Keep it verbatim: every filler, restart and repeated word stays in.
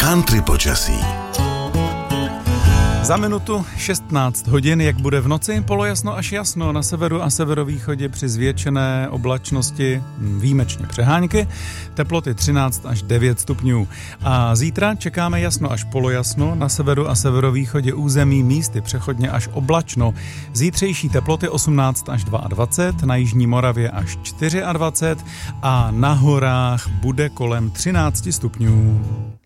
Country počasí. Za minutu šestnáct hodin, jak bude v noci, polojasno až jasno, na severu a severovýchodě při zvětšené oblačnosti výjimečně přehánky, teploty třináct až devět stupňů. A zítra čekáme jasno až polojasno, na severu a severovýchodě území místy přechodně až oblačno. Zítřejší teploty osmnáct až dvacet dva, na jižní Moravě až dvacet čtyři a na horách bude kolem třináct stupňů.